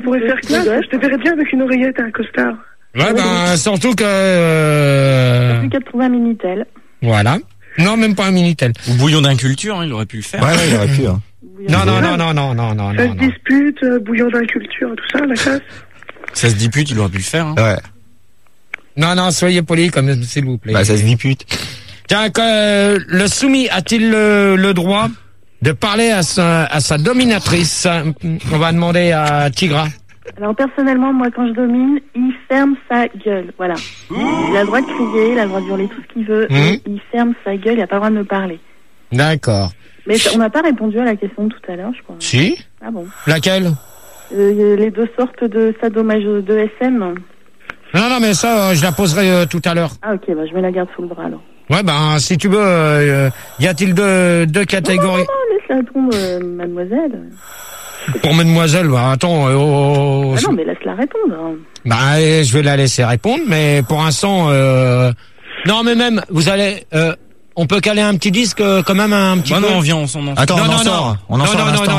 pourrait faire classe. Je te verrais bien avec une oreillette et un costard. Ouais, ben, surtout que... Plus qu'à trouver un Minitel. Voilà. Non, même pas un Minitel. Ou bouillon d'inculture, hein, il aurait pu le faire. Ouais, il aurait pu. Hein. Non. Ça se dispute, bouillon d'inculture, tout ça, la classe. Ça se dispute, il aurait pu le faire. Hein. Ouais. Non, soyez poli, comme s'il vous plaît. Bah, ça se dispute. Tiens, le soumis a-t-il le droit de parler à sa dominatrice? On va demander à Tigra. Alors personnellement, moi quand je domine, il ferme sa gueule, voilà. Il a le droit de crier, il a le droit de hurler tout ce qu'il veut, mais il ferme sa gueule, il n'a pas le droit de me parler. D'accord. Mais on n'a pas répondu à la question de tout à l'heure, je crois. Si. Ah bon. Laquelle? Les deux sortes de sadomaso de SM. Non, mais ça, je la poserai tout à l'heure. Ah ok, bah je mets la garde sous le bras alors. Ouais, ben, si tu veux, y a-t-il deux catégories? Non, laisse-la tomber, mademoiselle. Pour mademoiselle, bah, attends, Ah non, mais laisse-la répondre. Hein. Bah, je vais la laisser répondre, mais pour l'instant, non, mais même, vous allez, on peut caler un petit disque, quand même, un petit peu. Non, on vient, on s'en Attends, on en sort un instant.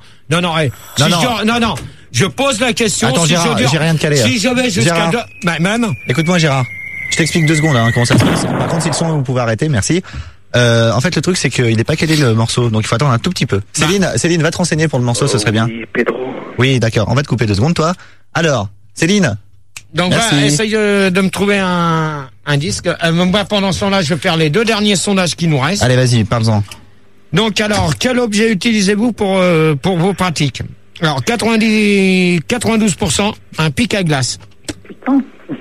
Non, je pose la question. Attends, Gérard, j'ai rien de calé. Si je vais jusqu'à deux, bah, même. Écoute-moi, Gérard. Je t'explique 2 secondes, comment ça se passe. Par contre, si le son, vous pouvez arrêter, merci. En fait, le truc, c'est qu'il n'est pas calé le morceau, donc il faut attendre un tout petit peu. Céline, va te renseigner pour le morceau, ce serait bien. Oui, Pedro. Oui, d'accord. On va te couper 2 secondes, toi. Alors, Céline. Donc, merci. va, essaye de me trouver un disque. Moi, pendant ce temps-là, je vais faire les 2 derniers sondages qui nous restent. Allez, vas-y, parle-en. Donc, alors, quel objet utilisez-vous pour vos pratiques? Alors, 92%, un pic à glace. Putain.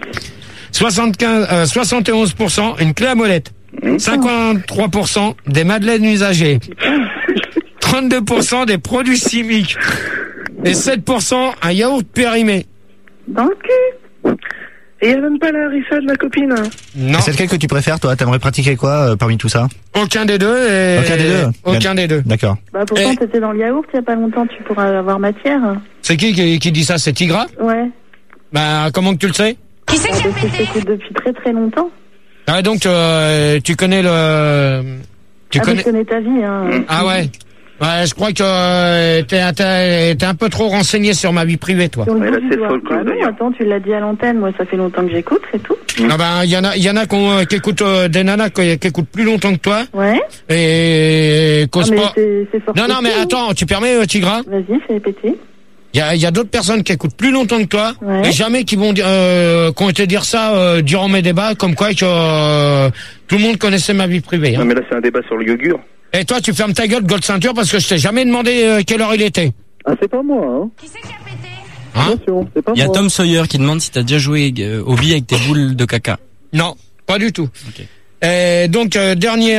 71%, une clé à molette. 53%, des madeleines usagées. 32%, des produits chimiques. Et 7%, un yaourt périmé. Dans le cul. Et il n'y a même pas la harissa de ma copine. Hein. Non. C'est lequel que tu préfères, toi? T'aimerais pratiquer quoi parmi tout ça? Aucun des deux. Aucun des deux. D'accord. Bah pourtant, t'étais dans le yaourt il y a pas longtemps, tu pourras avoir matière. C'est qui dit ça? C'est Tigra? Ouais. Bah, comment que tu le sais? Qui c'est qui a Parce que je pété? t'écoute depuis très très longtemps. Ah, donc, tu connais le... Je connais ta vie, hein. Ah ouais. Ouais, je crois que t'es un peu trop renseigné sur ma vie privée, toi. Sur le Ouais, bout là, du c'est doigt. folklore, Bah non, d'ailleurs. attends, tu l'as dit à l'antenne, moi ça fait longtemps que j'écoute, c'est tout. Ah ben, y en a qui écoutent des nanas qui écoutent plus longtemps que toi Ouais. et causent mais pas. c'est fort. Non, mais possible. attends, tu permets, Tigra? Vas-y, fais péter. Il y a d'autres personnes qui écoutent plus longtemps que toi Ouais. et jamais qui vont qui ont été dire ça durant mes débats, comme quoi que tout le monde connaissait ma vie privée. Hein. Non, mais là, c'est un débat sur le yogur. Et toi, tu fermes ta gueule, Gold Ceinture, parce que je t'ai jamais demandé quelle heure il était. Ah, c'est pas moi, hein. Qui c'est qui a pété? Hein? Attention, c'est pas Il y a moi. Tom Sawyer qui demande si t'as déjà joué au billes avec tes boules de caca. Non, pas du tout. Ok. Et donc dernier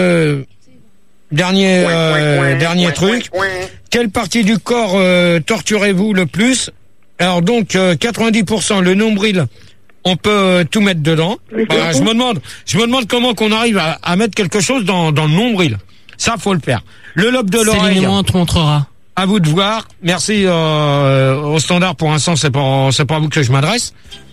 truc. Quelle partie du corps torturez-vous le plus? Alors donc 90% le nombril. On peut tout mettre dedans. Bah, je me demande comment qu'on arrive à mettre quelque chose dans le nombril. Ça, faut le faire. Le lobe de Céline l'oreille. et moi, on te montrera. À vous de voir. Merci au standard. Pour l'instant, c'est pas à vous que je m'adresse.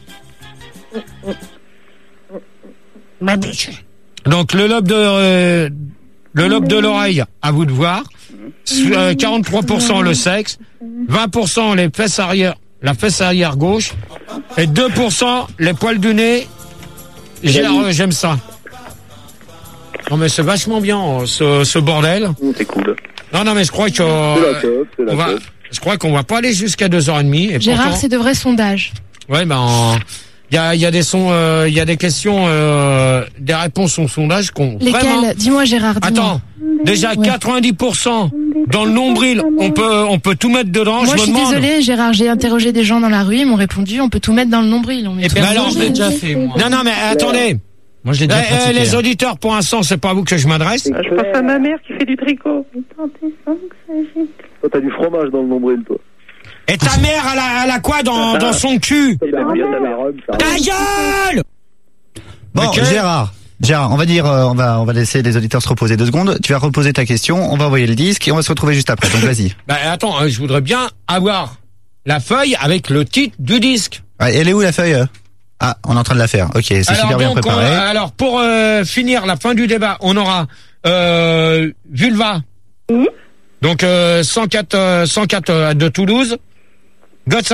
Donc le lobe de l'oreille. À vous de voir. 43% le sexe, 20% les fesses arrière. La fesse arrière gauche et 2% les poils du nez. J'aime ça. Non mais c'est vachement bien ce bordel. C'est cool. Non mais je crois que C'est la top. je crois qu'on va pas aller jusqu'à 2h30. Et Gérard, pourtant, c'est de vrais sondages. ouais il y a des questions, des réponses au sondage qu'on Lesquels? vraiment. Dis-moi, Gérard. Dis-moi. Attends, déjà Ouais. 90% dans le nombril, on peut tout mettre dedans. Moi, je suis demande. désolée, Gérard. J'ai interrogé des gens dans la rue, ils m'ont répondu, on peut tout mettre dans le nombril. On met Et tout ben dans le alors, je l'ai nombril. déjà fait, moi. Non mais attendez. Moi, je l'ai déjà pratiqué. Les hein. auditeurs, pour l'instant, c'est pas à vous que je m'adresse. Ah, je pense à ma mère qui fait du tricot. Toi, t'as du fromage dans le nombril, toi. Et ta mère, elle a quoi dans son cul? Il a bien de la rhum, ça. Ta gueule! Bon, Ok. Gérard, on va dire, on va laisser les auditeurs se reposer 2 secondes. Tu vas reposer ta question, on va envoyer le disque et on va se retrouver juste après. Donc vas-y. Bah attends, je voudrais bien avoir la feuille avec le titre du disque. Ouais, elle est où la feuille? Ah, on est en train de la faire. Ok, c'est super bien préparé. Alors pour finir la fin du débat, on aura Vulva. Donc 104 de Toulouse. God